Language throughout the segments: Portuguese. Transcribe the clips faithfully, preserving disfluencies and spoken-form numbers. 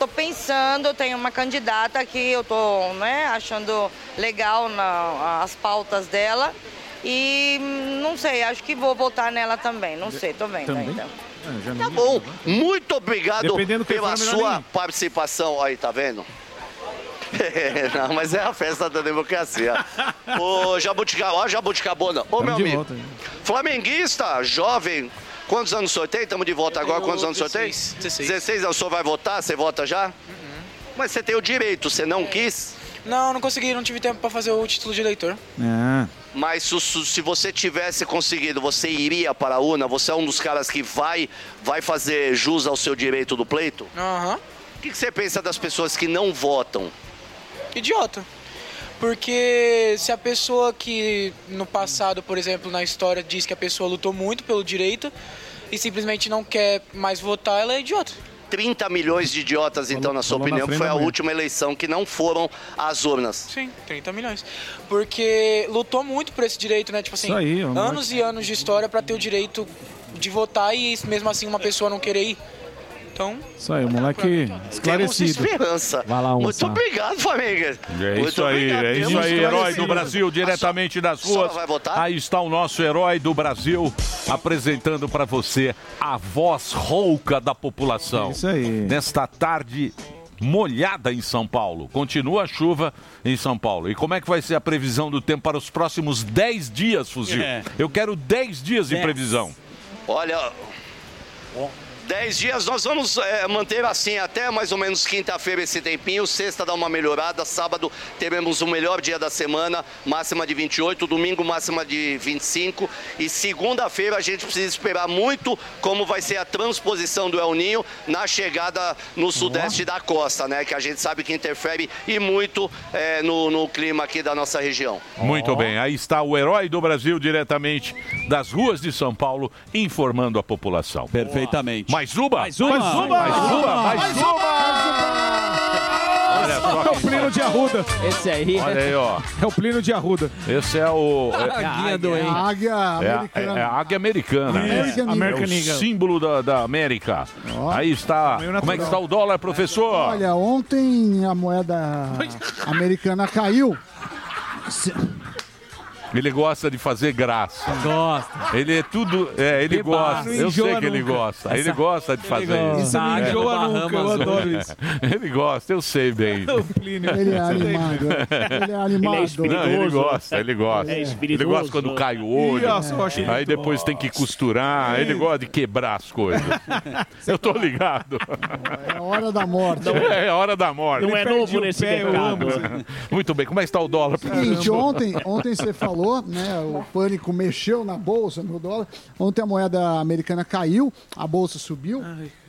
tô pensando, eu tenho uma candidata aqui, eu tô, né, achando legal na, as pautas dela. E não sei, acho que vou votar nela também. Não sei, tô vendo Também? ainda. É, Tá bom, muito obrigado pela sua nem. participação. Aí, tá vendo? Não, mas é a festa da democracia. Ô, Jabuticaba, ó, Jabuticabona. Ô, meu amigo, volta, flamenguista, jovem, quantos anos o senhor tem? Estamos de volta agora, quantos anos o senhor tem? dezesseis. dezesseis anos, o senhor vai votar? Você vota já? Uhum. Mas você tem o direito, você não quis? Não, não consegui, não tive tempo pra fazer o título de eleitor. É. Mas se, se você tivesse conseguido, você iria para a urna? Você é um dos caras que vai, vai fazer jus ao seu direito do pleito? Aham. Uhum. O que, que você pensa das pessoas que não votam? Idiota. Porque se a pessoa que no passado, por exemplo, na história, diz que a pessoa lutou muito pelo direito e simplesmente não quer mais votar, ela é idiota. trinta milhões de idiotas, então, na sua opinião, foi a última eleição que não foram às urnas. Sim, trinta milhões. Porque lutou muito por esse direito, né? Tipo assim, aí, anos e anos de história pra ter o direito de votar e mesmo assim uma pessoa não querer ir. Então... Isso aí, moleque esclarecido. Temos esperança. Vai lá, Muito obrigado, família. É isso aí, é isso aí, herói do Brasil, diretamente das ruas. Vai votar? Aí está o nosso herói do Brasil, apresentando para você a voz rouca da população. É isso aí. Nesta tarde molhada em São Paulo. Continua a chuva em São Paulo. E como é que vai ser a previsão do tempo para os próximos dez dias, Fuzil? É. Eu quero dez dias de previsão. Olha... Dez dias, nós vamos é, manter assim até mais ou menos quinta-feira esse tempinho, sexta dá uma melhorada, sábado teremos o melhor dia da semana, máxima de vinte e oito, domingo máxima de vinte e cinco e segunda-feira a gente precisa esperar muito como vai ser a transposição do El Niño na chegada no sudeste da costa, né, que a gente sabe que interfere e muito é, no, no clima aqui da nossa região. Muito bem, aí está o herói do Brasil diretamente das ruas de São Paulo informando a população. Perfeitamente. Mais uma? Mais uma? Mais uma? Mais uma? Mais Mais uma? Olha só É o Plínio de Arruda. Esse aí. Olha aí, ó. É o Plínio de Arruda. Esse é o... A águia doente. A águia É a, é, americana. é a águia americana. American É, American é o Eagle. símbolo da, da América. Aí está. Como é que está o dólar, professor? Olha, ontem a moeda americana caiu. Se- Ele gosta de fazer graça. Gosta. Ele é tudo. É, ele Bebaço. gosta. Não Eu sei enjoa que ele nunca. gosta. Essa- Ele gosta de fazer gosta. isso. Isso não É. enjoa nunca, eu adoro isso. Ele gosta, eu sei bem. Ele é animado. Ele é animado. Não, ele gosta, ele gosta. É ele espirituoso. gosta quando cai o olho. Isso, eu achei Aí depois tem que costurar. Ele gosta de quebrar as coisas. Eu tô ligado. É a hora da morte. É a hora da morte. Não é Ele novo perde o nesse pé, eu mercado. amo. Muito bem, como é que está o dólar? Seguinte, ontem, ontem você falou, né? O pânico mexeu na bolsa, no dólar. Ontem a moeda americana caiu, a bolsa subiu.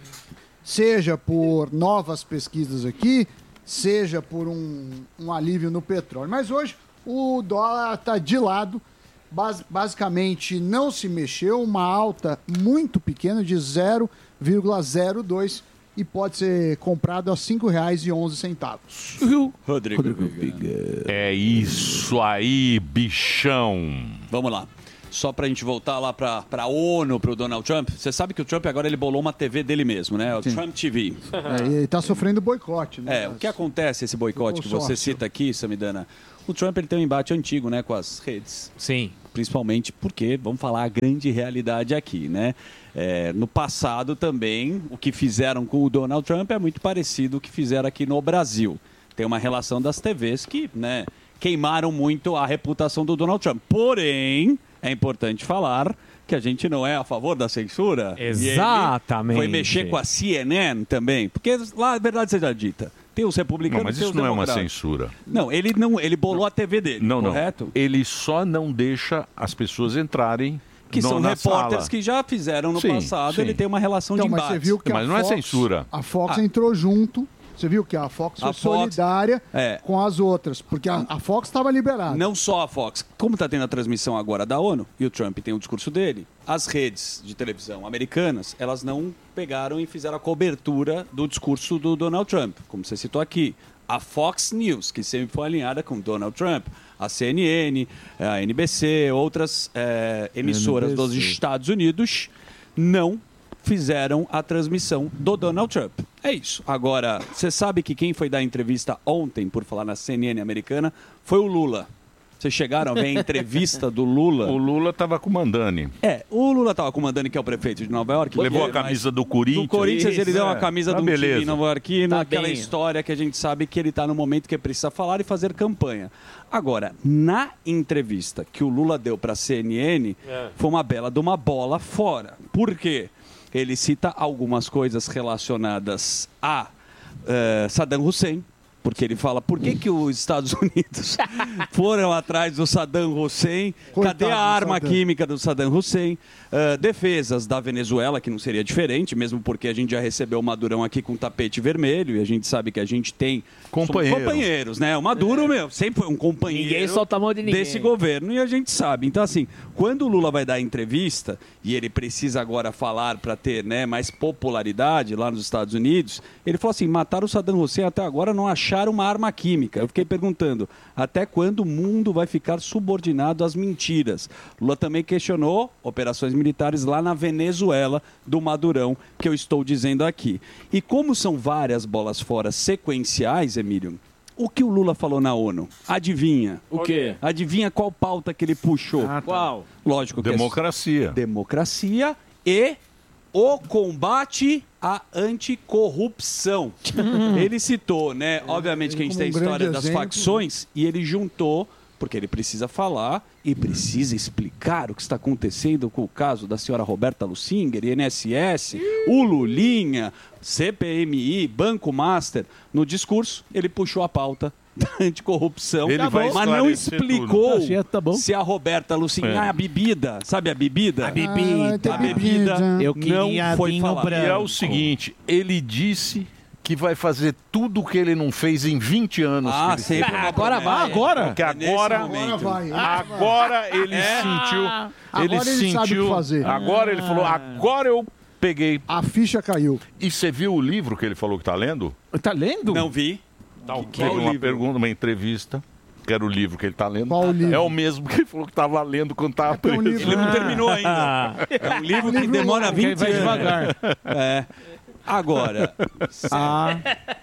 Seja por novas pesquisas aqui, seja por um, um alívio no petróleo. Mas hoje o dólar está de lado. Bas- basicamente não se mexeu, uma alta muito pequena de zero vírgula zero dois e pode ser comprado a cinco reais e onze centavos. Rodrigo. É isso aí, bichão. Vamos lá. Só pra gente voltar lá pra, pra ONU, pro Donald Trump. Você sabe que o Trump agora ele bolou uma T V dele mesmo, né? O Sim. Trump T V. É, e ele está sofrendo boicote, né? É, o que acontece esse boicote O que você consórcio. cita aqui, Samidana? O Trump ele tem um embate antigo, né, com as redes. Sim. Principalmente porque, vamos falar a grande realidade aqui, né? É, no passado também, o que fizeram com o Donald Trump é muito parecido o que fizeram aqui no Brasil. Tem uma relação das T Vs que, né, queimaram muito a reputação do Donald Trump. Porém, é importante falar que a gente não é a favor da censura. E ele Exatamente. foi mexer com a C N N também, porque lá, a verdade seja dita, tem os republicanos Não, mas tem isso os não é uma democratas. censura. Não, ele não, ele bolou a T V dele, Não, não. correto? Ele só não deixa as pessoas entrarem Que no- são na repórteres sala. que já fizeram no Sim, passado, sim. ele tem uma relação Então, de mas embate. você viu que Mas a não é Fox, censura. A Fox Ah. entrou junto. Você viu que a Fox foi A Fox- solidária É. com as outras, porque a, a Fox estava liberada. Não só a Fox, como está tendo a transmissão agora da ONU, e o Trump tem o discurso dele, as redes de televisão americanas, elas não pegaram e fizeram a cobertura do discurso do Donald Trump, como você citou aqui. A Fox News, que sempre foi alinhada com Donald Trump, a C N N, a N B C, outras eh, emissoras N B C. dos Estados Unidos, não fizeram a transmissão do Donald Trump. É isso. Agora, você sabe que quem foi dar entrevista ontem, por falar na C N N americana, foi o Lula. Vocês chegaram a ver a entrevista do Lula? O Lula estava com o Mandani. É, o Lula estava com o Mandani, que é o prefeito de Nova York. Levou Mas a camisa do Corinthians. Do Corinthians, ele Isso, deu é. uma camisa Tá do beleza. time nova-iorquino, Tá aquela bem. história que a gente sabe que ele está no momento que precisa falar e fazer campanha. Agora, na entrevista que o Lula deu para a C N N, É. foi uma bela de uma bola fora. Por quê? Ele cita algumas coisas relacionadas a eh, Saddam Hussein, porque ele fala, por que, que os Estados Unidos foram atrás do Saddam Hussein? Coitado Cadê a do arma Saddam. química do Saddam Hussein? Uh, defesas da Venezuela, que não seria diferente, mesmo porque a gente já recebeu o Madurão aqui com tapete vermelho, e a gente sabe que a gente tem Companheiro. somos companheiros, né? O Maduro, meu, sempre foi um companheiro Ninguém solta a mão de ninguém. desse governo, e a gente sabe. Então, assim, quando o Lula vai dar entrevista, e ele precisa agora falar para ter, né, mais popularidade lá nos Estados Unidos, ele falou assim, mataram o Saddam Hussein, até agora não acharam uma arma química. Eu fiquei perguntando, até quando o mundo vai ficar subordinado às mentiras? Lula também questionou operações militares lá na Venezuela do Madurão, que eu estou dizendo aqui. E como são várias bolas fora sequenciais, Emílio, o que o Lula falou na ONU? Adivinha? O quê? Adivinha qual pauta que ele puxou? Ah, tá. Qual? Lógico que Democracia. é democracia e o combate à anticorrupção. Ele citou, né? Obviamente que a gente como tem a um história grande das exemplo. facções e ele juntou, porque ele precisa falar e precisa explicar o que está acontecendo com o caso da senhora Roberta Lusinger, I N S S, o Lulinha, C P M I, Banco Master. No discurso, ele puxou a pauta da anticorrupção, Ele vai mas não esclarecer explicou tudo. Tá, tá bom. se a Roberta Lusinger, É. ah, a bebida, sabe a bebida? A bebida. Ah, tem A bebida Eu não queria foi vinho falada. E é o seguinte, ele disse que vai fazer tudo o que ele não fez em vinte anos. Ah, que ele sempre fez. uma Agora promessa. vai. Agora? Porque É nesse agora, momento. Agora vai. agora ele É. sentiu, Agora ele ele sabe o que sentiu, fazer. agora ele falou, agora eu peguei. A ficha caiu. E você viu o livro que ele falou que tá lendo? Tá lendo? Não vi. Teve uma pergunta, uma entrevista, que era o livro que ele tá lendo. Qual o livro? É o mesmo que ele falou que tava lendo quando tava que é um preso. livro- Ele não terminou ainda. É um livro que livro demora longo, que vinte vai anos. devagar. É. Agora, A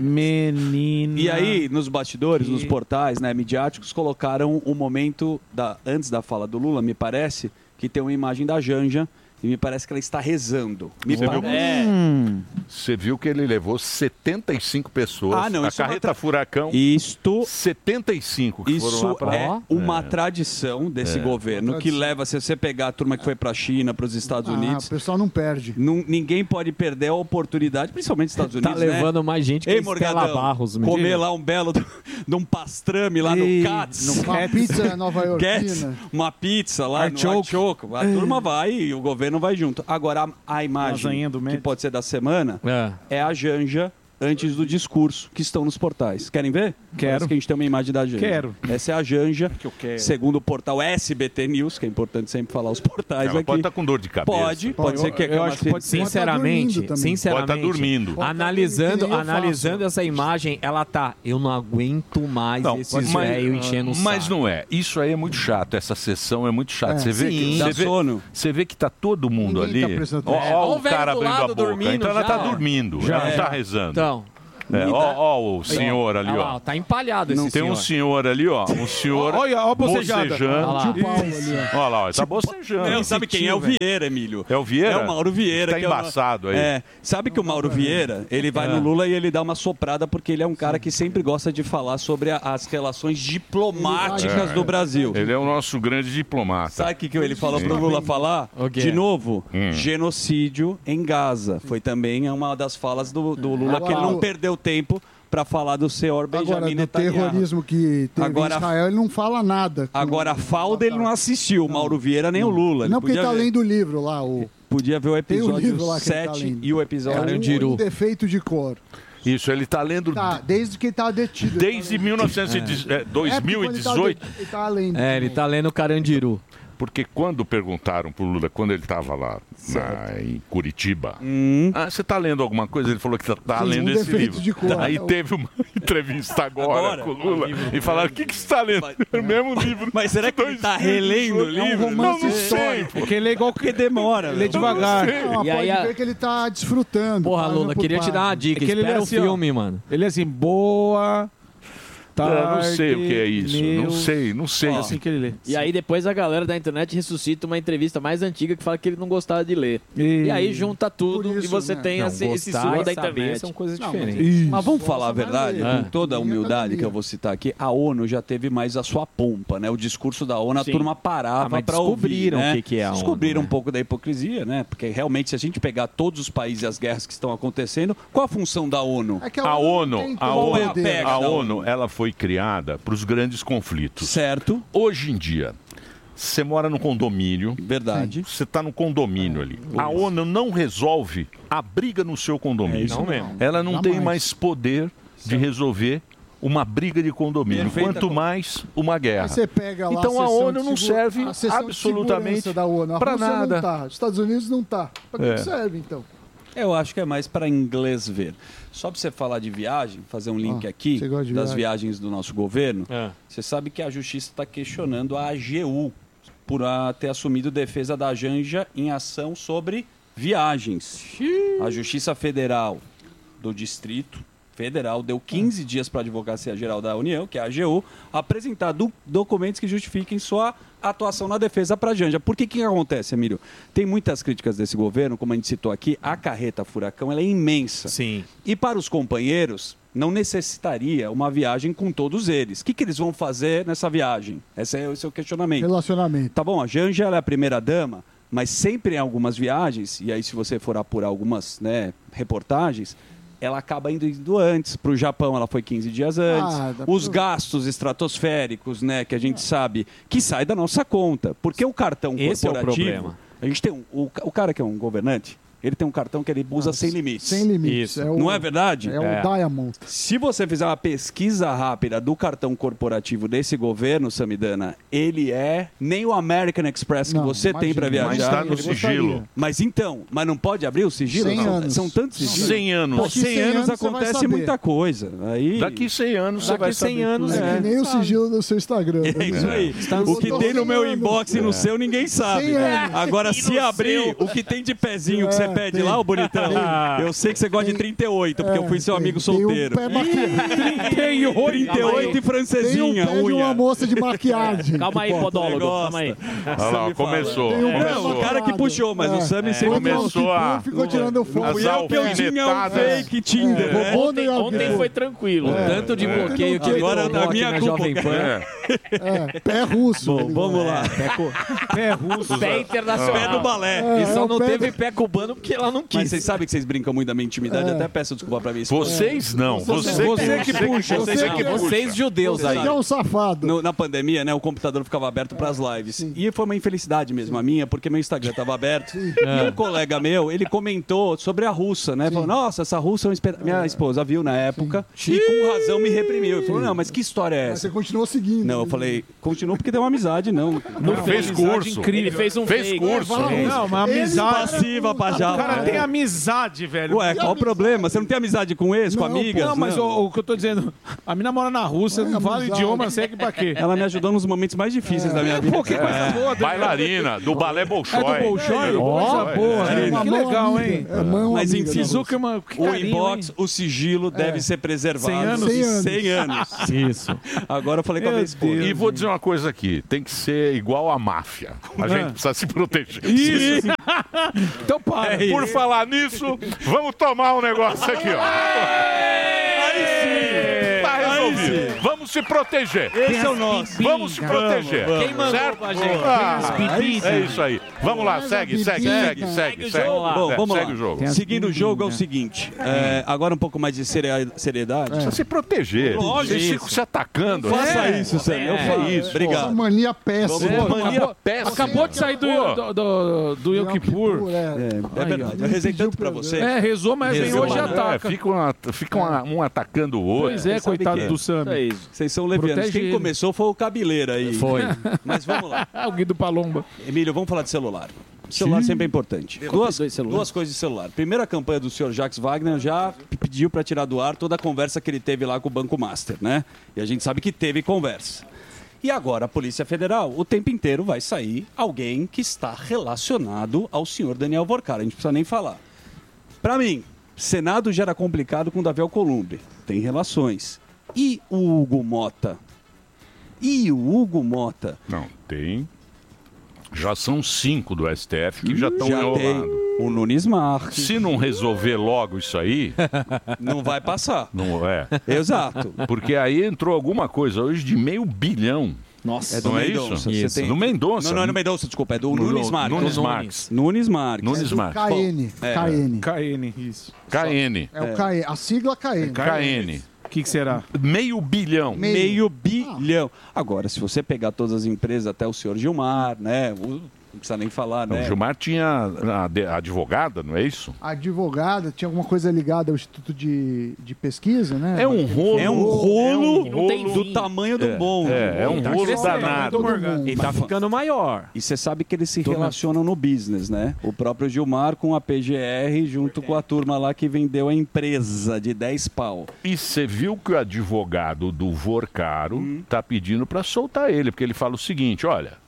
menina. e aí, nos bastidores, nos portais, né, midiáticos, colocaram o momento da, antes da fala do Lula, me parece, que tem uma imagem da Janja e me parece que ela está rezando. Me Você viu? parece. É. Você viu que ele levou setenta e cinco pessoas. Ah, não, a isso é uma carreta tra- Furacão, Isto setenta e cinco que foram Isso lá pra... é uma tradição desse governo Uma que tradição. leva, se você pegar a turma que foi para a China, para os Estados Ah, Unidos, o pessoal não perde. não- ninguém pode perder a oportunidade, principalmente nos Estados Tá Unidos, né? levando mais gente que Ei, a Estela Morgadão, Barros, meu. comer lá um belo do- de um pastrame lá Ei, no Cats. Uma pizza nova Cats, iorquina. uma pizza lá Artichoke. no Artichoke. A turma vai e o governo vai junto. Agora, a, a imagem Lasanha do que médico. pode ser da semana É. é a Janja antes do discurso, que estão nos portais. Querem ver? Quero. Parece que a gente tem uma imagem da Janja. Quero. Essa é a Janja, Que eu quero. segundo o portal S B T News, que é importante sempre falar os portais Ela aqui. pode estar com dor de cabeça. Pode, pode Eu- ser que eu acho que pode ser. Sinceramente, dormindo também. sinceramente, Pode tá dormindo. analisando, Que nem eu analisando faço. essa imagem, ela tá, eu não aguento mais Não, esses mas- velhos enchendo o Mas saco. não é. Isso aí é muito chato. Essa sessão é muito chata. É. Você vê Sim. que Dá você vê, sono. você vê que tá todo mundo Ninguém tá ali. prestando Ó, atenção. ó Ó, o o velho cara do abrindo a lado boca. dormindo Então ela já, tá ó. dormindo. Já ela não é. tá rezando. Então, É, ó, ó o senhor ali, olha ó. lá, tá empalhado esse Tem um senhor ali, ó. Um senhor Olha, ó a bocejada. bocejando. Olha lá. Tio Paulo ali, ó. Olha lá, ó, ele tá bocejando. Não, sabe quem é o Vieira, Emílio? É o Vieira? É o Mauro Vieira. Tá que é uma- embaçado aí. É. Sabe que o Mauro Vieira, ele vai no Lula e ele dá uma soprada porque ele é um cara que sempre gosta de falar sobre a- as relações diplomáticas do Brasil. Ele é o nosso grande diplomata. Sabe o que, que ele falou pro Lula falar? O quê? De novo, Hum. genocídio em Gaza. Foi também uma das falas do, do Lula, Agora, que ele não o- perdeu tempo para falar do senhor Agora, Benjamin do Netanyahu. terrorismo que teve Agora- em Israel, ele não fala nada. Agora, a falda ele não assistiu, o Mauro Vieira nem o Lula. Ele Não, porque ele podia tá ver. lendo o livro lá, o, Podia ver o Tem o episódio livro lá que ele tá sete lendo. e o é, episódio... o, o defeito de cor. Isso, ele tá lendo Tá, desde que ele tava detido. ele desde tá lendo. mil e novecentos e dezoito, é, É, porque quando ele tava dois mil e dezoito. de- Ele tava lendo. É, ele tá lendo Carandiru. Porque quando perguntaram pro Lula, quando ele estava lá na, em Curitiba, ah, você está lendo alguma coisa? Ele falou que está Sim, lendo um esse defeito livro. de cor. Aí teve uma entrevista agora, Agora? com o Lula e falaram, o que, que você está lendo? O mesmo livro. Mas será que ele tá relendo o livro? É um romance Não, não histórico. sei. Porque ele é igual Porque demora. Ele é velho. devagar. Não, E aí pode a- ver que ele tá desfrutando. Porra, página Lula, por queria te dar uma página. dica. É que ele Espera lê o assim, ó. filme, mano. Ele é assim, boa. Eu não sei o que é isso. meu- Não sei, não sei. É assim que ele lê. E aí depois a galera da internet ressuscita uma entrevista mais antiga que fala que ele não gostava de ler. E, E aí junta tudo Por e isso, você né? tem Não, esse, esse gostar sumo e da saber internet. são coisas Não, mas- diferentes. Mas vamos falar a verdade, Gosta mais com toda a dele. humildade Academia. que eu vou citar aqui, a ONU já teve mais a sua pompa, né? O discurso da ONU, a Sim. turma Ah, parava mas para ouvir, descobriram né? o que que é a ONU, Descobriram né? um pouco da hipocrisia, né? Porque realmente, se a gente pegar todos os países e as guerras que estão acontecendo, qual a função da ONU? É que A ONU, tem a todo o ONU, poder. pega a da ONU, ela foi criada para os grandes conflitos. Certo, Hoje em dia, você mora no condomínio, verdade. você está no condomínio ali. A ONU não resolve a briga no seu condomínio. É isso mesmo. Ela não Jamais. tem mais poder de resolver uma briga de condomínio, Perfeita quanto com- mais uma guerra. Aí você pega lá Então a sessão ONU de não segura- serve a sessão de absolutamente segurança da ONU. A pra Rússia nada. não tá, os Estados Unidos não tá. Pra que É. que serve, então? Eu acho que é mais para inglês ver. Só para você falar de viagem, fazer um link Ah, aqui você gosta de das viagem? viagens do nosso governo, É. você sabe que a justiça está questionando a A G U por a- ter assumido defesa da Janja em ação sobre viagens. A Justiça Federal do Distrito Federal deu quinze dias para a Advocacia Geral da União, que é a A G U, apresentar do- documentos que justifiquem sua atuação na defesa para a Janja. Por que que acontece, Emílio? Tem muitas críticas desse governo, como a gente citou aqui, a carreta furacão ela é imensa. Sim. E para os companheiros, não necessitaria uma viagem com todos eles. O que, que eles vão fazer nessa viagem? Esse é o seu questionamento. Relacionamento. Tá bom, a Janja ela é a primeira dama, mas sempre em algumas viagens, e aí se você for apurar algumas, né, reportagens, ela acaba indo, indo antes. Para o Japão ela foi quinze dias antes. Ah, dá Os pra- gastos estratosféricos, né, que a gente sabe, que sai da nossa conta. Porque o cartão Esse é o corporativo... problema. A gente tem um, o, o cara que é um governante, ele tem um cartão que ele usa sem limites. Sem limites. Isso. É o, Não é verdade? É o É. Diamond. Se você fizer uma pesquisa rápida do cartão corporativo desse governo, Samidana, ele é nem o American Express que Não, você tem imagina. para viajar. Mas está no ele gostaria. sigilo. Mas então, mas não pode abrir o sigilo? cem Não, anos. São tantos sigilos. cem anos. Pô, Daqui cem cem anos anos você vai acontece saber. muita coisa. Aí... Daqui cem anos você Daqui vai cem saber anos, tudo. É é. que nem o sigilo do seu Instagram. É né? isso aí. Eu O que tô tem no meu cem anos. inbox e no seu, ninguém sabe. cem anos. Agora, se abrir o que tem de pezinho que você É, pede tem. lá, ô bonitão, eu sei que você gosta de trinta e oito, porque eu fui seu É, tem- amigo tem um solteiro. pé maqui- trinta e oito, trinta e oito e Tem um francesinha, pé de uma unha. moça de maquiagem. Calma aí, que bota. podólogo, gosta. calma aí. Olha lá, começou. Tem um pé Não, o começou. cara que puxou, mas É. o Sami É. sempre Começou a... Ficou tirando foto. As Fui eu que eu tinha um alfinetadas. fake Tinder, É. né? Roubou Ontem, no ontem Yahoo. foi tranquilo. O tanto de bloqueio que ele Agora tomou da aqui minha na culpa, Jovem Pan. É. É, pé russo. Bom, ele vamos gosta. lá. Pé, co- pé russo. Pé internacional. Pé do balé. É, E só é o não pé teve do- pé cubano porque ela não Mas quis. vocês sabem que vocês brincam muito da minha intimidade, É. até peço desculpa pra minha esposa. Vocês não. Você, Você que, que puxa, Você, você que que- puxa. Vocês judeus aí. Você é um safado. No- na pandemia, né, o computador ficava aberto para as lives. E foi uma infelicidade mesmo a minha, porque meu Instagram estava aberto. E um colega meu, ele comentou sobre a russa, né? Falou, nossa, essa russa é um espetáculo. Minha esposa viu na época e com razão me reprimiu. Ele falou, não, mas que história é Mas essa? você continuou seguindo. Não, eu falei, continua porque deu uma amizade, não. Não fez curso. Ele fez um Fez fake. curso. Não, uma amizade. Passiva pra já. O cara É. tem amizade, velho. Ué, qual o problema? Você não tem amizade com ex, com Não, amigas? Não, mas O, o que eu tô dizendo, a mina mora na Rússia, É não fala amizade. idioma, segue pra quê? Ela me ajudou nos momentos mais difíceis da minha vida. Pô, que coisa boa. Bailarina, do balé Bolshoi. É do Bolshoi? Ó, Coisa boa, É hein? uma Que mão legal, amiga. hein? É mão Mas amiga enfim, da Suzuki é uma... que O carinho, inbox, hein? o sigilo deve ser preservado. cem anos? cem anos. cem anos. Isso. Agora eu falei com a Meu minha esposa. Deus. E vou dizer uma coisa aqui, tem que ser igual a máfia. A gente precisa se proteger. Isso. Então para. Por falar nisso, vamos tomar um negócio aqui, ó. Aí sim! Tá resolvido. Aí sim. Vamos se proteger. Esse é o nosso. Vamos se proteger. Quem mandou certo? pra gente? Ah, é isso aí. Vamos lá, segue, segue, segue, segue, segue. Bom, É, vamos segue lá. o jogo. Seguindo o jogo é o seguinte. é, agora um pouco mais de seri- seriedade. Precisa se proteger. Lógico. Vocês ficam se atacando. Faça É. isso, Sérgio. Eu É faço. isso. Obrigado. Essa mania péssima. É, Pô, mania acabou, péssima. acabou de sair do, do, do, do Yom Kippur. É, É Ai, verdade. ó. Eu rezei tanto pra você. É, rezou, mas vem hoje e É, ataca. fica uma- fica uma- um atacando o outro. Pois é, Sabe coitado que é? do Sam. É isso. Vocês são levianos. Protege Quem ele. começou foi o Cabeleira aí. Foi. Mas vamos lá. o Guido Palomba. Emílio, vamos falar de celular. Celular sempre é importante. Duas, dois celulares. duas coisas de celular. Primeira campanha do senhor Jacques Wagner já p- pediu para tirar do ar toda a conversa que ele teve lá com o Banco Master, né? E a gente sabe que teve conversa. E agora a Polícia Federal, o tempo inteiro vai sair alguém que está relacionado ao senhor Daniel Vorcar. A gente não precisa nem falar. Para mim, Senado já era complicado com o Davi Alcolumbre. Tem relações. E o Hugo Mota? E o Hugo Mota? Não, tem. Já são cinco do S T F que já estão Já tem enrolando. o Nunes Marques. Se não resolver logo isso aí, Não vai passar. não é. Exato. Porque aí entrou alguma coisa hoje de meio bilhão. Nossa, é do Não é Mendonça. isso? Você tem- Do Mendonça. Não, não é do Mendonça, desculpa, é do No- Nunes Marques. Nunes Marques. Nunes Marques. Nunes Marques. K N. É. K N. K N, isso. K N. É o K N. A sigla K N. K N. O que, que será? Meio bilhão. Meio. Meio bilhão. Agora, se você pegar todas as empresas, até o senhor Gilmar, né? o- Não precisa nem falar, Não, né? o Gilmar tinha a de- a advogada, não é isso? A advogada tinha alguma coisa ligada ao Instituto de, de Pesquisa, né? É um rolo. É um rolo, Não tem do fim. tamanho do É, bom. é, é um Tá rolo crescendo, danado. muito Morgado. E tá ficando maior. E você sabe que eles se Tô na- relacionam no business, né? O próprio Gilmar com a P G R junto com a turma lá que vendeu a empresa de dez pau. E você viu que o advogado do Vorcaro Hum. tá pedindo para soltar ele, porque ele fala o seguinte, olha,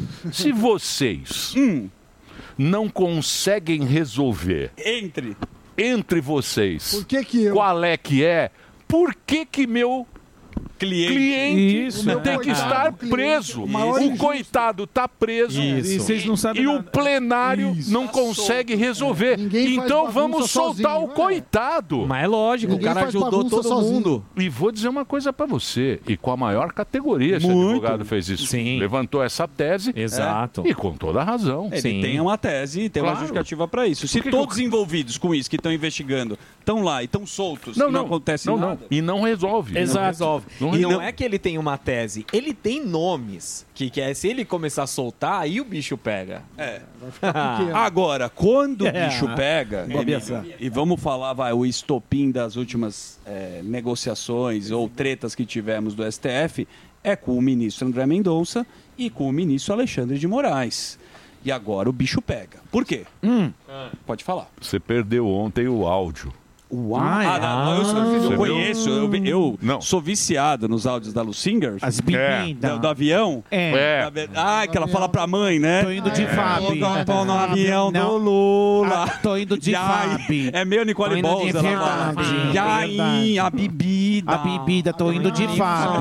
se vocês Hum. não conseguem resolver Entre. entre vocês Por que que eu... qual é que é, por que que meu Cliente. cliente Isso, não né? tem que Coitado estar do cliente, preso? o maior O injusto. coitado tá preso. Isso. E vocês não sabem E o nada. plenário Isso. não consegue resolver. Ninguém faz Então bagunça vamos soltar sozinho, o é. coitado. Mas é lógico, Ninguém o cara faz ajudou bagunça todo sozinho. mundo. E vou dizer uma coisa pra você, e com a maior categoria esse Muito. advogado fez isso. Sim. Levantou essa tese Exato. e com toda a razão. Ele Sim. tem uma tese e tem uma Claro. justificativa para isso. Se Por que todos que envolvidos com isso que estão investigando estão lá e estão soltos Não, e não, não, acontece não, nada. não. E não resolve. Não Exato. resolve. Não e resolve. não é que ele tem uma tese, ele tem nomes. Que, que é, se ele começar a soltar, aí o bicho pega. É. pequeno. Agora, quando o É. bicho pega, Bobeça. Emílio, e vamos falar, vai, o estopim das últimas é, negociações ou tretas que tivemos do S T F, é com o ministro André Mendonça e com o ministro Alexandre de Moraes. E agora o bicho pega. Por quê? Hum. Pode falar. Você perdeu ontem o áudio. Uau! Ah, é? Ah, não, eu, sou- eu Você conheço, eu, eu Não. sou viciado nos áudios da Lu Singer, As do, bebidas. do avião. É. É. Da- Ah, que ela fala pra mãe, né? Tô indo de É. Fabi. Tô, tô no avião Não. do Lula. Ah, tô indo de Ai, Fabi. É meio Nicole Tô indo Balls, de ela verdade, fala. Jain, verdade. a bebida. A bebida, tô indo de Fabi.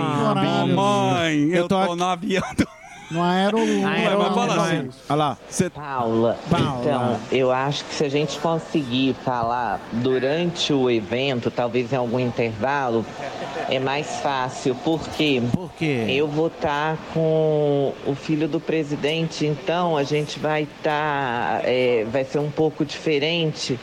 Mamãe, eu, Eu tô tô, aqui- no avião do... No aero... Aero- Mas fala assim. Olha lá. Cê- Paula, Paula. então, eu acho que se a gente conseguir falar durante o evento, talvez em algum intervalo, é mais fácil, porque Por quê? eu vou estar com o filho do presidente, então a gente vai estar, vai ser um pouco diferente,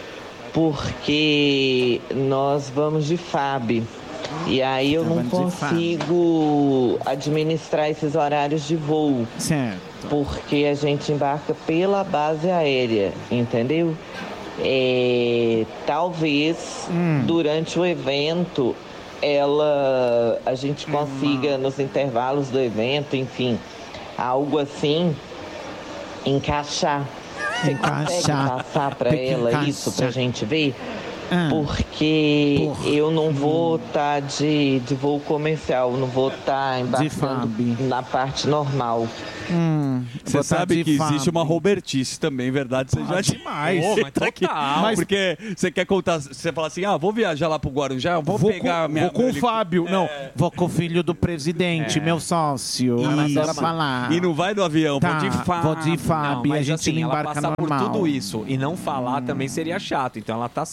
porque nós vamos de F A B. E aí eu não Vamos de F A B. consigo administrar esses horários de voo, Certo. porque a gente embarca pela base aérea, entendeu? É, talvez Hum. durante o evento ela a gente consiga nos intervalos do evento, enfim, algo assim, encaixar. Você consegue Encaixar. passar para Tem que ela encaixar. isso pra gente ver? Ah. Porque Porra. eu não vou estar de, de voo comercial, não vou estar embarcando Fabi. na parte normal. Hum, Você botar sabe de que existe Fabi. uma robertice também, verdade? Você já demais. Pô, mas Tá aqui. total. Mas porque você quer contar, você fala assim, ah, vou viajar lá pro Guarujá, eu vou, Vou pegar com, minha... vou com o meu Fábio. Não, vou com o filho do presidente, meu sócio. Isso. Bora pra lá. E não vai do avião, Tá, vou de Fábio. vou de Não, Fábio. A mas gente assim, ela embarca passar por normal. tudo isso e não falar também seria chato, então ela tá certa.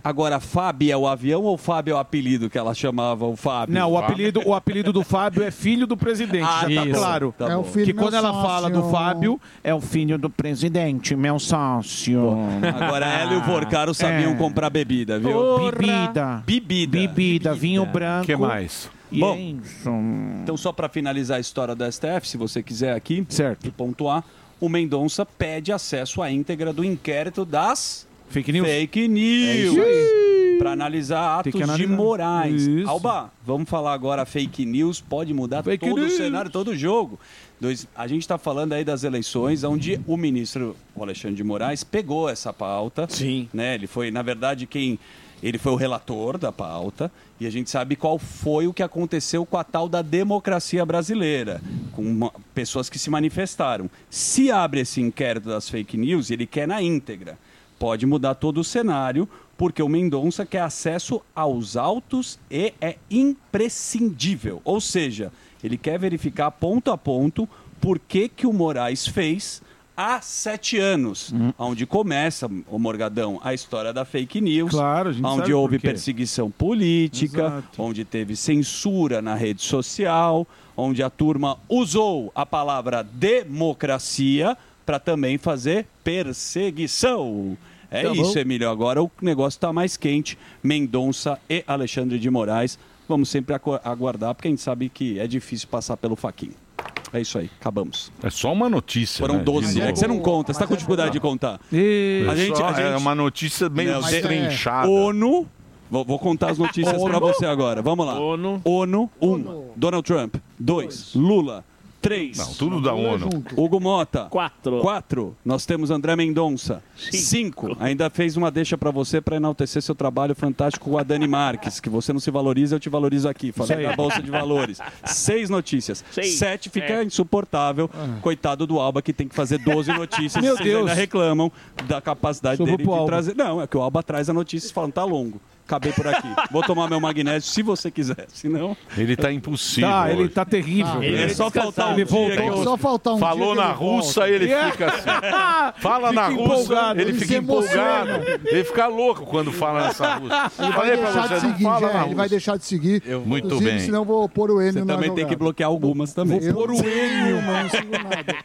Agora, Fábio é o avião ou Fábio é o apelido que ela chamava o Fábio? Não, o apelido, o apelido do Fábio é filho do presidente, Ah, já tá isso. claro. Tá É bom. o filho que do meu quando ela sócio. fala do Fábio, é o filho do presidente, meu sócio. Agora ela e o Vorcaro sabiam É. comprar bebida, viu? Porra. Bebida. Bebida. Bebida, vinho branco. Que mais? E Bom, é isso. então só para finalizar a história do S T F, se você quiser aqui, certo. e pontuar, o Mendonça pede acesso à íntegra do inquérito das fake news. Fake news. É isso aí. Para analisar Tem atos que analisar. de morais. Isso. Alba, vamos falar agora fake news, pode mudar Fake todo news. o cenário, todo o jogo. Dois, a gente está falando aí das eleições, onde o ministro o Alexandre de Moraes pegou essa pauta. Sim. Né? Ele foi, na verdade, quem... Ele foi o relator da pauta e a gente sabe qual foi o que aconteceu com a tal da democracia brasileira, com uma- pessoas que se manifestaram. Se abre esse inquérito das fake news, ele quer na íntegra. Pode mudar todo o cenário, porque o Mendonça quer acesso aos autos e é imprescindível. Ou seja, ele quer verificar ponto a ponto por que, que o Moraes fez há sete anos, onde começa, o Morgadão, a história da fake news, Claro, a gente sabe onde por houve quê. perseguição política, Exato. onde teve censura na rede social, onde a turma usou a palavra democracia para também fazer perseguição. É Tá isso, bom. Emílio. Agora o negócio está mais quente. Mendonça e Alexandre de Moraes. Vamos sempre agu- aguardar, porque a gente sabe que é difícil passar pelo faquinho. É isso aí, acabamos. É só uma notícia. Foram né? doze. De É que você não conta, você está com dificuldade de contar. A gente, Só a gente... É uma notícia meio Não, destrinchada. ONU. Vou, vou contar as notícias ONU? para você agora. Vamos lá. ONU. ONU. Um. Donald Trump. Dois. Lula. Três. Não, tudo da ONU. Hugo Mota. Quatro. Quatro. Nós temos André Mendonça. Cinco. Ainda fez uma deixa para você para enaltecer seu trabalho fantástico com a Dani Marques. Que você não se valoriza, eu te valorizo aqui. Falei Isso aí. da Bolsa de Valores. Seis notícias. Seis. Sete fica É. insuportável. Coitado do Alba, que tem que fazer doze notícias. Meu Vocês Deus. ainda reclamam da capacidade Sobrou dele pro de Alba. trazer. Não, é que o Alba traz a notícia falando, tá longo. Acabei por aqui. Vou tomar meu magnésio se você quiser. Senão. Ele tá impossível. Tá, ele hoje. tá terrível. Ah, ele é só faltar um ele dia voltou. que eu- Só faltar um Falou dia que na ele russa, volta. ele Yeah. fica assim. Fala Fica na russa, empolgado, ele ele fica se empolgado. emociona. Ele fica louco quando fala nessa russa. Ele vai Falei pra deixar você, de não seguir, fala já, na ele russa. vai deixar de seguir. Muito Inclusive, bem. senão eu vou pôr o Enio Você na também tem que jogada. bloquear algumas também. Eu Por não sigo nenhuma, não sigo nada.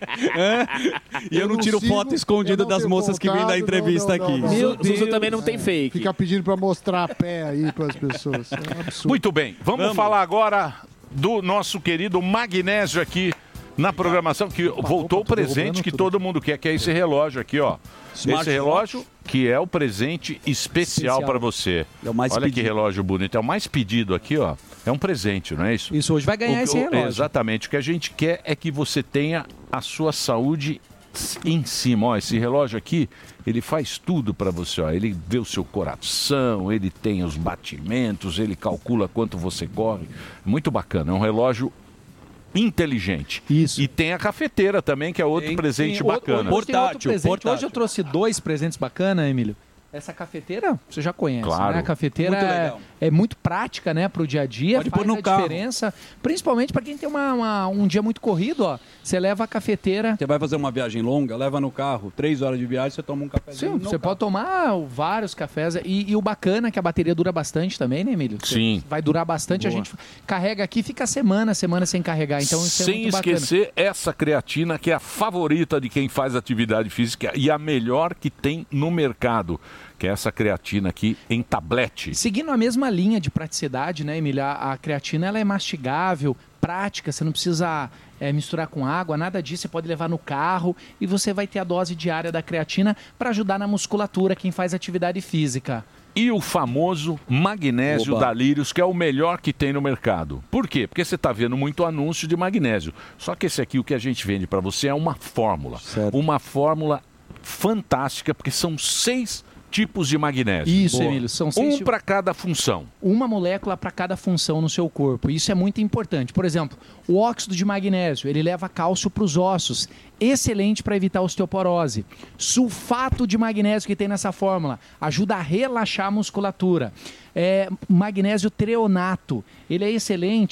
E eu, Eu não não tiro sigo, foto eu escondida não das tenho moças que vêm contato, da entrevista não, não, aqui. não, não. Meu Deus. também não tem fake. Fica pedindo pra mostrar pé aí pras pessoas. É um absurdo. Muito bem, vamos, Vamos. falar agora do nosso querido Magnésio aqui na programação, que voltou o presente que todo mundo quer, que é esse relógio aqui, ó. Smartwatch. Esse relógio que é o presente especial Especial. para você. É o mais Olha que pedido. relógio bonito, é o mais pedido aqui, ó. É um presente, não é isso? Isso, hoje vai ganhar O- esse o- relógio. Exatamente. O que a gente quer é que você tenha a sua saúde em cima. Ó, esse relógio aqui, ele faz tudo para você. Ó. Ele vê o seu coração, ele tem os batimentos, ele calcula quanto você corre. Muito bacana. É um relógio inteligente. Isso. E tem a cafeteira também, que é outro Tem- presente tem outro- bacana. Hoje tem outro Portátil, presente. portátil. Hoje eu trouxe dois presentes bacanas, Emílio. Essa cafeteira, você já conhece, Claro. né? A cafeteira Muito é, legal. é muito prática, né, pro dia a dia, Pode faz pôr no a carro. diferença, principalmente para quem tem uma, uma- um dia muito corrido, ó. Você leva a cafeteira. Você vai fazer uma viagem longa, leva no carro, três horas de viagem, você toma um cafezinho. Sim, no você carro. pode tomar vários cafés e, e o bacana é que a bateria dura bastante também, né, Emílio? Você- Sim. Vai durar bastante, Boa. a gente carrega aqui, fica semana, semana sem carregar, então isso é Sem muito bacana. esquecer essa creatina que é a favorita de quem faz atividade física e a melhor que tem no mercado, que é essa creatina aqui em tablete. Seguindo a mesma linha de praticidade, né, Emília? A, a creatina ela é mastigável, prática, você não precisa é, misturar com água, nada disso, você pode levar no carro e você vai ter a dose diária da creatina para ajudar na musculatura, quem faz atividade física. E o famoso magnésio Oba. da Lírios, que é o melhor que tem no mercado. Por quê? Porque você está vendo muito anúncio de magnésio. Só que esse aqui, o que a gente vende para você é uma fórmula. Certo. Uma fórmula fantástica, porque são seis tipos de magnésio. Isso, Boa. Emílio, são seis Um tipos. para cada função. Uma molécula para cada função no seu corpo. Isso é muito importante. Por exemplo, o óxido de magnésio, ele leva cálcio para os ossos. Excelente para evitar osteoporose. Sulfato de magnésio que tem nessa fórmula ajuda a relaxar a musculatura. É, magnésio treonato, ele é excelente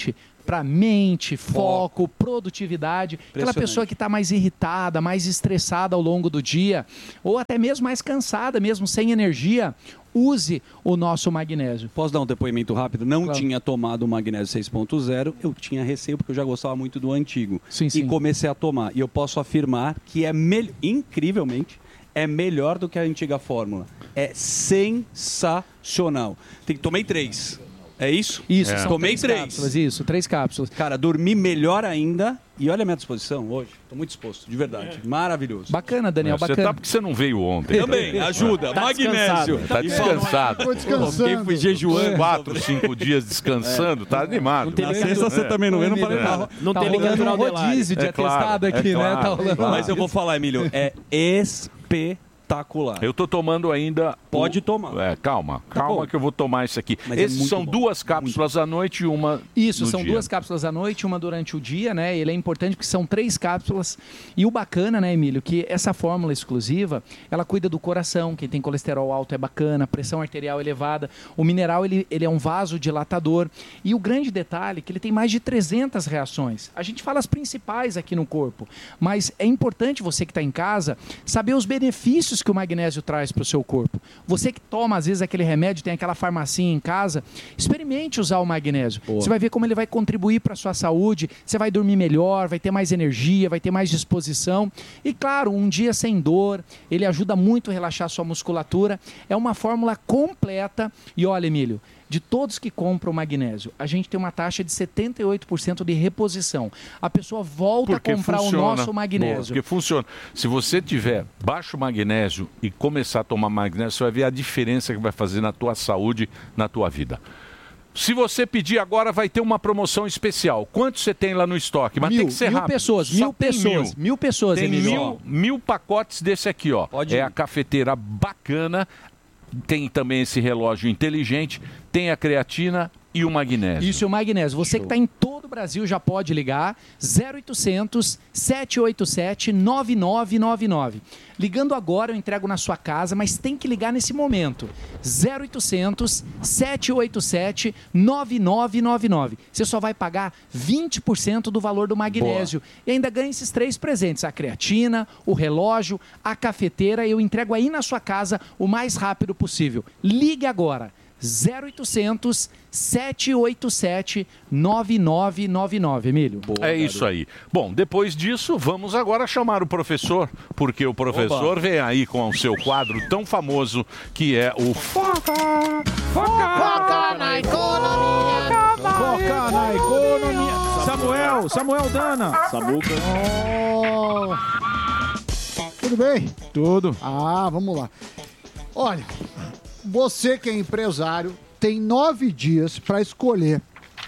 para mente, foco, produtividade. Aquela Impressionante. pessoa que está mais irritada, mais estressada ao longo do dia, ou até mesmo mais cansada, mesmo sem energia, use o nosso magnésio. Posso dar um depoimento rápido? Não Claro. tinha tomado o magnésio seis ponto zero, eu tinha receio porque eu já gostava muito do antigo. Sim, E sim. comecei a tomar. E eu posso afirmar que é, mel- incrivelmente, é melhor do que a antiga fórmula. É sensacional. Tem que tomei três. É isso? Isso, É. são Tomei três três. cápsulas, isso, três cápsulas. Cara, dormi melhor ainda. E olha a minha disposição hoje. Estou muito disposto, de verdade. Maravilhoso. Bacana, Daniel, Você bacana. tá porque você não veio ontem. Também, ajuda. Tá Magnésio. descansado. Tá descansado. Foi descansando. Quem fui jejuando. Quatro, cinco dias descansando, tá animado. Na sexta você também não veio, não falei nada. Não tem rolando um rodízio de É claro, atestado é aqui, né? claro, Tá rolando. claro. Mas eu vou falar, Emílio, é espetacular. Eu tô tomando ainda. Pode o- tomar. É, calma, Tá calma bom. que eu vou tomar isso aqui. Mas é Esses muito são bom, duas cápsulas à noite e uma. Isso, no são dia. duas cápsulas à noite, uma durante o dia, né? Ele é importante porque são três cápsulas. E o bacana, né, Emílio, que essa fórmula exclusiva, ela cuida do coração. Quem tem colesterol alto é bacana, pressão arterial elevada. O mineral, ele, ele é um vasodilatador. E o grande detalhe é que ele tem mais de trezentas reações. A gente fala as principais aqui no corpo, mas é importante você que está em casa saber os benefícios que o magnésio traz para o seu corpo. Você que toma, às vezes, aquele remédio, tem aquela farmacinha em casa, experimente usar o magnésio. Você vai ver como ele vai contribuir para a sua saúde, você vai dormir melhor, vai ter mais energia, vai ter mais disposição. E claro, um dia sem dor, ele ajuda muito a relaxar a sua musculatura. É uma fórmula completa. E olha, Emílio, de todos que compram magnésio, a gente tem uma taxa de setenta e oito por cento de reposição. A pessoa volta Porque a comprar funciona. o nosso Boa, magnésio. porque funciona. Se você tiver baixo magnésio e começar a tomar magnésio, você vai ver a diferença que vai fazer na tua saúde, na tua vida. Se você pedir agora, vai ter uma promoção especial. Quanto você tem lá no estoque? Mas Mil, tem que ser mil rápido. pessoas, Só mil tem pessoas, mil pessoas, Tem Emílio. mil, mil pacotes desse aqui, ó. Pode é ir. a cafeteira bacana. Tem também esse relógio inteligente. Tem a creatina e o magnésio. Isso, e o magnésio. Você que está em todo o Brasil já pode ligar zero oitocentos, sete oito sete, nove nove nove nove. Ligando agora eu entrego na sua casa, mas tem que ligar nesse momento. zero oitocentos, sete oito sete, nove nove nove nove. Você só vai pagar vinte por cento do valor do magnésio. E ainda ganha esses três presentes: a creatina, o relógio, a cafeteira. Eu entrego aí na sua casa o mais rápido possível. Ligue agora. zero oitocentos, sete oito sete, nove nove nove nove, Emílio. É isso aí. Bom, depois disso, vamos agora chamar o professor, porque o professor Opa. vem aí com o seu quadro tão famoso que é o Foca! Foca na economia! Foca na economia! Samuel, Samuel Dana! Samuca. Oh. Tudo bem? Tudo. Ah, vamos lá. Olha, você que é empresário tem nove dias para escolher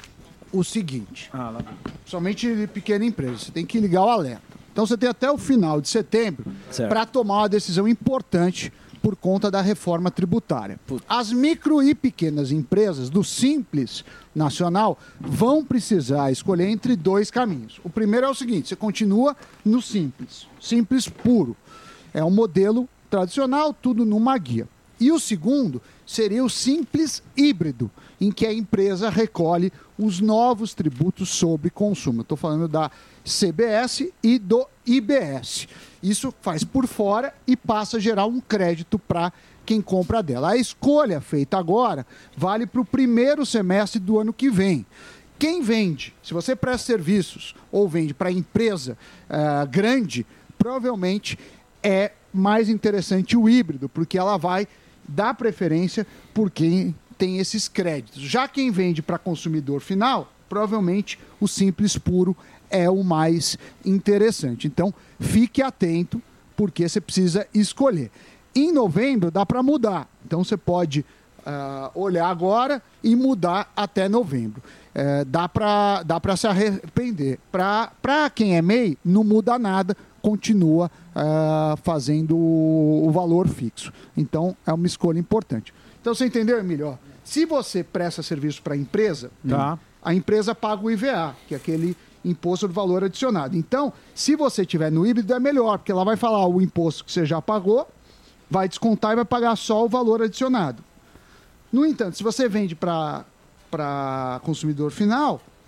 o seguinte. Ah, lá. Somente de pequena empresa. Você tem que ligar o alerta. Então você tem até o final de setembro para tomar uma decisão importante por conta da reforma tributária. As micro e pequenas empresas do Simples Nacional vão precisar escolher entre dois caminhos. O primeiro é o seguinte: você continua no Simples, Simples puro. É um modelo tradicional, tudo numa guia. E o segundo seria o Simples híbrido, em que a empresa recolhe os novos tributos sobre consumo. Estou falando da C B S e do I B S. Isso faz por fora e passa a gerar um crédito para quem compra dela. A escolha feita agora vale para o primeiro semestre do ano que vem. Quem vende, se você presta serviços ou vende para empresa uh, grande, provavelmente é mais interessante o híbrido, porque ela vai dar preferência por quem tem esses créditos. Já quem vende para consumidor final, provavelmente o Simples puro é o mais interessante. Então, fique atento, porque você precisa escolher. Em novembro dá para mudar, então você pode uh, olhar agora e mudar até novembro. Uh, dá para dá para se arrepender. Para quem é M E I, não muda nada, continua uh, fazendo o, o valor fixo. Então, é uma escolha importante. Então, você entendeu, Emílio? Ó, se você presta serviço para a empresa, Tá. a empresa paga o I V A, que é aquele imposto do valor adicionado. Então, se você tiver no híbrido, é melhor, porque ela vai falar o imposto que você já pagou, vai descontar e vai pagar só o valor adicionado. No entanto, se você vende para consumidor final,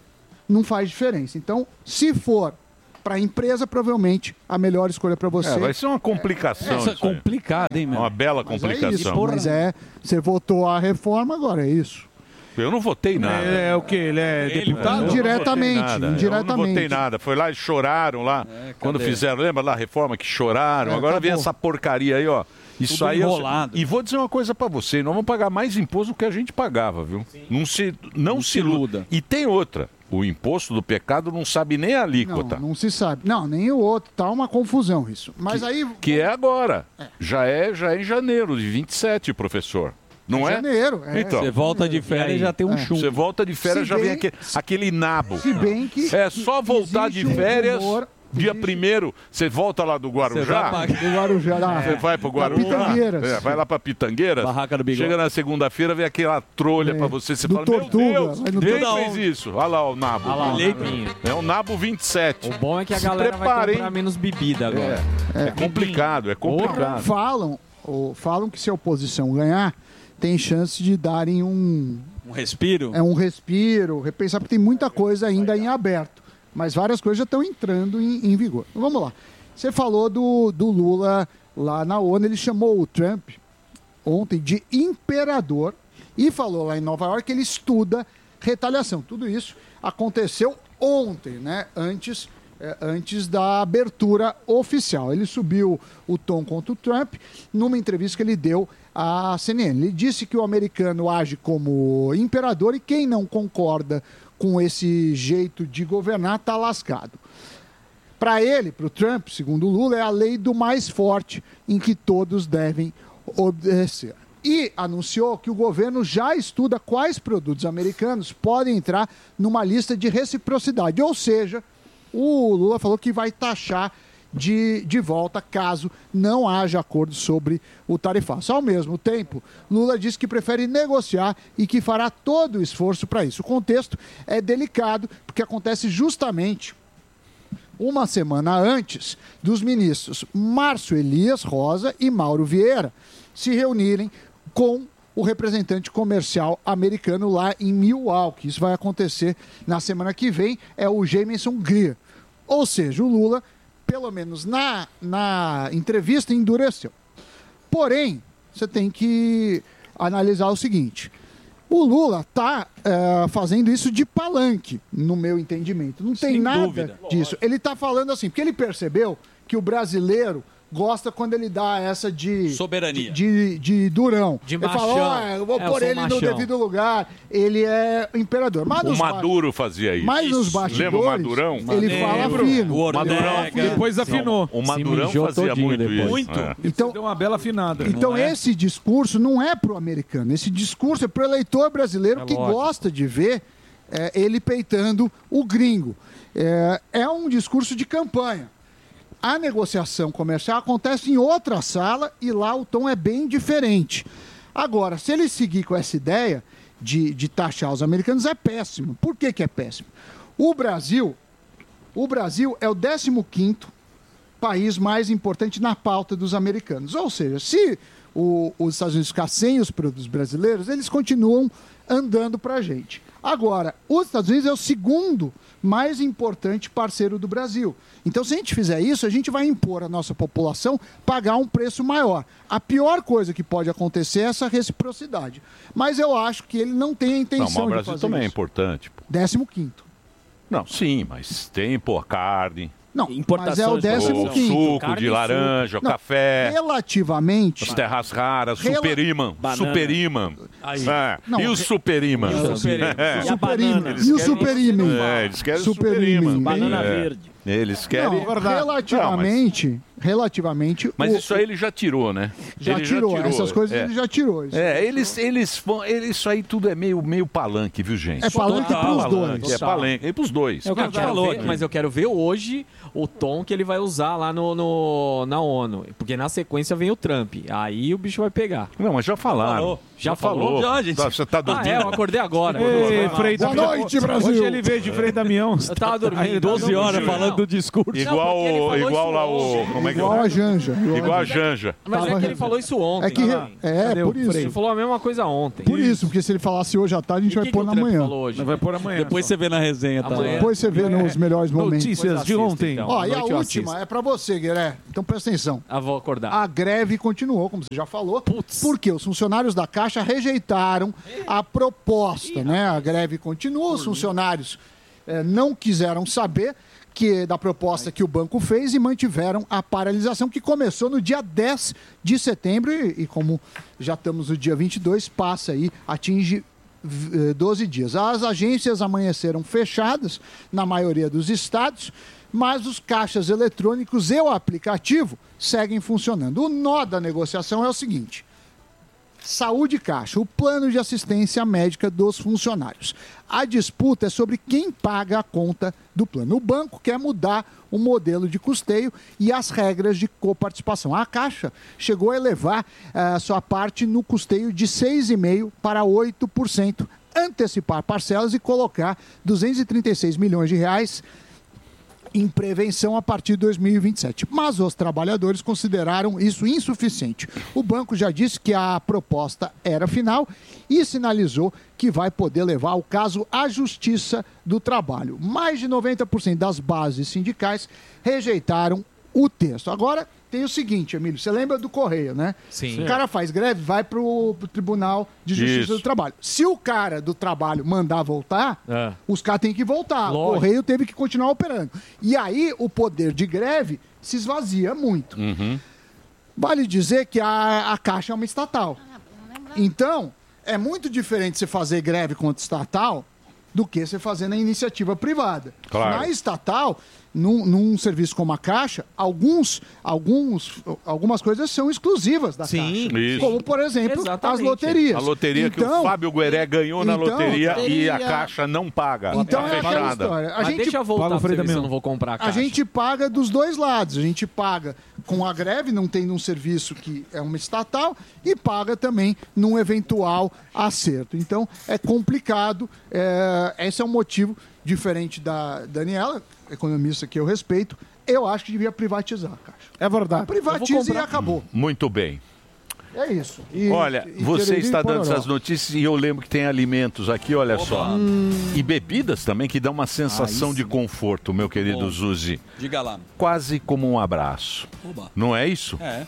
não faz diferença. Então, se for para a empresa, provavelmente a melhor escolha para você. É, vai ser uma complicação. Essa é isso aí. complicada, hein, meu? Uma bela Mas é complicação. isso, mas é, você votou a reforma, agora é isso. Eu não votei nada. É, é o que? Ele é deputado? Indiretamente, Eu não votei nada. indiretamente. Eu não votei nada. Foi lá e choraram lá. Quando fizeram, lembra lá a reforma que choraram? É, Agora vem acabou. essa porcaria aí, ó. Isso Tudo aí. eu- enrolado. E vou dizer uma coisa pra você: nós vamos pagar mais imposto do que a gente pagava, viu? Não se, não Não se se iluda. iluda. E tem outra. O imposto do pecado não sabe nem a alíquota. Não, não se sabe. Não, nem o outro. Tá uma confusão isso. Mas aí... Que é agora. Já é, já é em janeiro de vinte e sete, professor. Não é? Janeiro. É. Então. Você volta de férias e já tem um É. chumbo. Você volta de férias, Se já vem bem- aquele, aquele nabo. Se bem que... É só voltar de existe um férias, rumor- dia existe- primeiro, você volta lá do Guarujá. Você vai pagar. Do Guarujá. lá. Você vai pro Guarujá, Pitangueiras. é, vai lá pra Pitangueiras, Barraca do Bigode. chega na segunda-feira, vem aquela trolha É, pra você, você do fala, Tortuga, meu Deus, vai no quem Tortuga. fez isso? Olha lá o nabo. Olha lá, o Ele- nabinho. É o nabo vinte e sete. O bom é que a Se galera vai preparem. comprar menos bebida agora. É, é complicado, é complicado. Falam, ou, falam que se a oposição ganhar, tem chance de darem um, Um respiro? é um respiro, repensar, porque tem muita coisa ainda em aberto. Mas várias coisas já estão entrando em, em vigor. Vamos lá. Você falou do, do Lula lá na ONU, ele chamou o Trump ontem de imperador e falou lá em Nova York que ele estuda retaliação. Tudo isso aconteceu ontem, né? Antes, eh, antes da abertura oficial. Ele subiu o tom contra o Trump numa entrevista que ele deu à C N N. Ele disse que o americano age como imperador e quem não concorda com esse jeito de governar está lascado. Para ele, para o Trump, segundo o Lula, é a lei do mais forte em que todos devem obedecer. E anunciou que o governo já estuda quais produtos americanos podem entrar numa lista de reciprocidade. Ou seja, o Lula falou que vai taxar de, de volta caso não haja acordo sobre o tarifaço. Ao mesmo tempo, Lula disse que prefere negociar e que fará todo o esforço para isso. O contexto é delicado porque acontece justamente uma semana antes dos ministros Márcio Elias Rosa e Mauro Vieira se reunirem com o representante comercial americano lá em Milwaukee. Isso vai acontecer na semana que vem, é o Jameson Greer. Ou seja, o Lula, pelo menos na, na entrevista, endureceu. Porém, você tem que analisar o seguinte: o Lula está fazendo isso de palanque, no meu entendimento. Não tem Sem nada dúvida. disso. Ele está falando assim, porque ele percebeu que o brasileiro gosta quando ele dá essa de... Soberania. De, de, de durão. De ele machão. fala, ó, eu vou É, eu pôr sou ele no machão. devido lugar. Ele é imperador. Mas O nos ba- Maduro fazia isso. Mas nos Lembra o bastidores, Madurão? ele fala fino. O Ele fala Ortega. fino. Depois afinou. O Madurão mijou fazia todinho muito depois. isso. Muito. É. Então, Deu uma bela afinada. Então, Não é? esse discurso não é pro americano. Esse discurso é pro eleitor brasileiro É que lógico. gosta de ver é, ele peitando o gringo. É, é um discurso de campanha. A negociação comercial acontece em outra sala e lá o tom é bem diferente. Agora, se ele seguir com essa ideia de, de taxar os americanos, é péssimo. Por que, que é péssimo? O Brasil, o Brasil é o décimo quinto país mais importante na pauta dos americanos. Ou seja, se o- os Estados Unidos ficar sem os produtos brasileiros, eles continuam andando para a gente. Agora, os Estados Unidos é o segundo mais importante parceiro do Brasil. Então, se a gente fizer isso, a gente vai impor à nossa população pagar um preço maior. A pior coisa que pode acontecer é essa reciprocidade. Mas eu acho que ele não tem a Não, intenção mas o de Brasil fazer também é isso. importante. pô. décimo quinto. Não, sim, mas tem, pô, carne, Não, mas é o Importações, décimo o quinto. suco Carne de e laranja, o Não, café, Relativamente, as terras raras, Rela- superimã, Banana. superimã. Aí. É, Não, e o re- superimã? E o superimã? É. E a banana? Eles E o querem- superimã? É, eles querem Superimã. superimã. Banana É. verde. Eles querem... Não, relativamente, relativamente... Mas o- isso aí ele já tirou, né? já Ele tirou, essas coisas é. ele já tirou. Isso. É, eles, eles vão. Eles, isso aí tudo é meio, meio palanque, viu, gente? É palanque Total, pros Palanque, dois. É palanque, é pros dois. Eu quero falou ver, aqui. mas eu quero ver hoje o tom que ele vai usar lá no, no- na ONU. Porque na sequência vem o Trump. Aí o bicho vai pegar. Não, mas já falaram. Falou. Já falou. falou? Já, gente. Tá, você tá Ah, dormindo? é, eu acordei agora. Ei, Frei Boa Damião. noite, Brasil. Hoje ele veio de Frei Damião. Eu tava dormindo. Aí, doze horas falando do discurso. Igual, Não, porque ele falou igual isso lá o... ontem. Como é que Igual é? a Janja. Igual a Janja. Mas é que ele falou isso ontem. É que- né? é, Cadê por o isso. Frei? Ele falou a mesma coisa ontem. Por isso, porque se ele falasse hoje à tarde, a gente vai pôr na manhã. Hoje? Vai pôr amanhã. Depois você vê na resenha, tá? Amanhã. Depois você vê nos melhores momentos. Notícias de ontem. então. Ó, e a Noite eu última assisto. é pra você, Guilherme. Então presta atenção. Ah, vou acordar. A greve continuou, como você já falou, porque os funcionários da Caixa rejeitaram a proposta, né? A greve continua, os funcionários eh, não quiseram saber que, da proposta que o banco fez e mantiveram a paralisação que começou no dia dez de setembro e, e como já estamos no dia vinte e dois, passa aí, atinge eh, doze dias. As agências amanheceram fechadas na maioria dos estados, mas os caixas eletrônicos e o aplicativo seguem funcionando. O nó da negociação é o seguinte: Saúde Caixa, o plano de assistência médica dos funcionários. A disputa é sobre quem paga a conta do plano. O banco quer mudar o modelo de custeio e as regras de coparticipação. A Caixa chegou a elevar a sua parte no custeio de seis vírgula cinco por cento para oito por cento, antecipar parcelas e colocar duzentos e trinta e seis milhões de reais em prevenção a partir de dois mil e vinte e sete. Mas os trabalhadores consideraram isso insuficiente. O banco já disse que a proposta era final e sinalizou que vai poder levar o caso à Justiça do Trabalho. Mais de noventa por cento das bases sindicais rejeitaram o texto. Agora, tem o seguinte, Emílio, você lembra do Correio, né? Sim. O cara faz greve, vai para o Tribunal de Justiça Isso. do Trabalho. Se o cara do trabalho mandar voltar, É. os caras têm que voltar. Lógico. O Correio teve que continuar operando. E aí, o poder de greve se esvazia muito. Uhum. Vale dizer que a, a Caixa é uma estatal. Então, é muito diferente você fazer greve contra estatal do que você fazer na iniciativa privada. Claro. Na estatal, num, num serviço como a Caixa, alguns, alguns, algumas coisas são exclusivas da Sim. Caixa. Isso. Como, por exemplo, Exatamente. as loterias. A loteria que o Então, Fábio Gueré ganhou na então, loteria e a loteria- Caixa não paga. Então tá é aquela fechada. história. A Mas gente deixa eu voltar Paga o pra Frei você ver se eu também. não vou comprar a A caixa. gente paga dos dois lados. A gente paga com a greve, não tendo um serviço que é uma estatal, e paga também num eventual acerto. Então, é complicado. É, esse é um motivo diferente da Daniela, economista que eu respeito. Eu acho que devia privatizar a Caixa. É verdade. Privatiza e acabou. Muito bem. É isso. E- Olha, e você tererê está e dando pororó. essas notícias e eu lembro que tem alimentos aqui, olha só. E bebidas também que dão uma sensação de conforto, meu querido Bom. Zuzi. Diga lá. Quase como um abraço. Oba. Não é isso? É.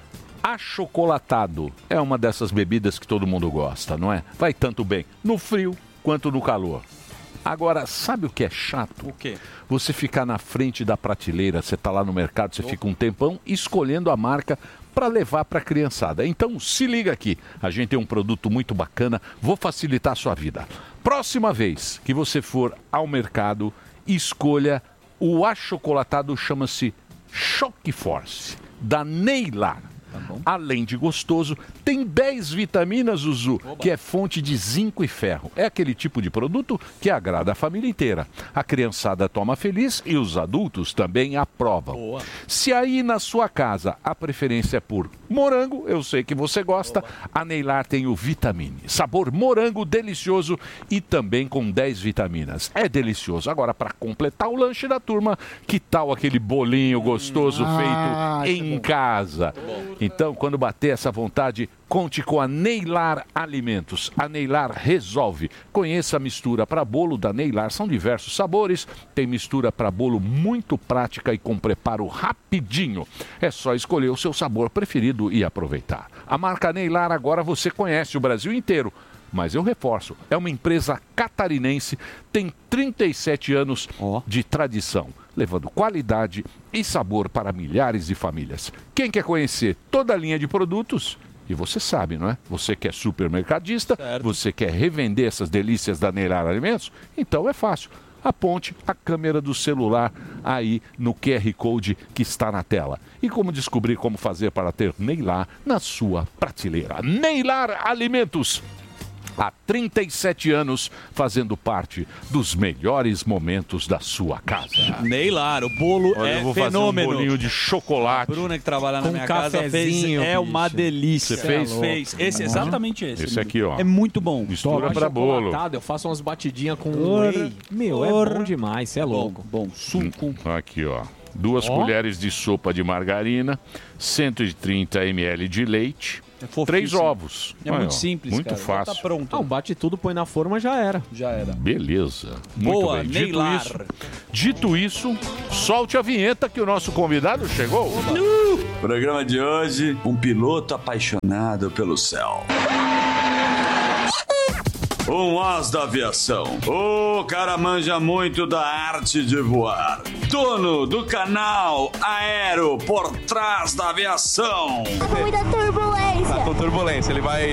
Achocolatado é uma dessas bebidas que todo mundo gosta, não é? Vai tanto bem no frio quanto no calor. Agora, sabe o que é chato? O quê? Você ficar na frente da prateleira, você está lá no mercado, você fica um tempão escolhendo a marca para levar para a criançada. Então, se liga aqui, a gente tem um produto muito bacana, vou facilitar a sua vida. Próxima vez que você for ao mercado, escolha o achocolatado, chama-se Choque Force, da Neylar. Além de gostoso, tem dez vitaminas, Zuzu, que é fonte de zinco e ferro. É aquele tipo de produto que agrada a família inteira. A criançada toma feliz e os adultos também aprovam. Boa. Se aí na sua casa a preferência é por morango, eu sei que você gosta, a Neylar tem o Vitamine. Sabor morango delicioso e também com dez vitaminas. É delicioso. Agora, para completar o lanche da turma, que tal aquele bolinho gostoso Ah, feito isso é em bom. casa? Então, quando bater essa vontade, conte com a Neylar Alimentos. A Neylar resolve. Conheça a mistura para bolo da Neylar. São diversos sabores. Tem mistura para bolo muito prática e com preparo rapidinho. É só escolher o seu sabor preferido e aproveitar. A marca Neylar agora você conhece o Brasil inteiro. Mas eu reforço, é uma empresa catarinense, tem trinta e sete anos de tradição, levando qualidade e sabor para milhares de famílias. Quem quer conhecer toda a linha de produtos? E você sabe, não é? Você que é supermercadista, você quer revender essas delícias da Neylar Alimentos? Então é fácil. Aponte a câmera do celular aí no Q R Code que está na tela. E como descobrir como fazer para ter Neylar na sua prateleira? Neylar Alimentos. Há trinta e sete anos, fazendo parte dos melhores momentos da sua casa. Neylar, o bolo Olha, é eu vou fenômeno. fazer um bolinho de chocolate. A Bruna que trabalha na Com minha casa fez, cafezinho, é bicho. uma delícia. Você fez? Fez. Esse, exatamente esse. Esse aqui, ó. É muito bom. Mistura pra bolo. Eu faço umas batidinhas com Ora, whey. Meu, é ora. bom demais, você é louco. Bom, suco. Aqui, ó. Duas Ó. colheres de sopa de margarina, cento e trinta mililitros de leite, fofíssimo. três ovos. É Aí, muito ó, simples, Muito cara. Já fácil. tá pronto. Não, bate tudo, põe na forma, já era. Já era. Beleza. Muito Boa, bem. Dito Neylar. isso, dito isso, solte a vinheta que o nosso convidado chegou. Programa de hoje, um piloto apaixonado pelo céu. Um as da aviação. O cara manja muito da arte de voar. Dono do canal Aero por trás da aviação. Muita turbulência. Tá com turbulência, ele vai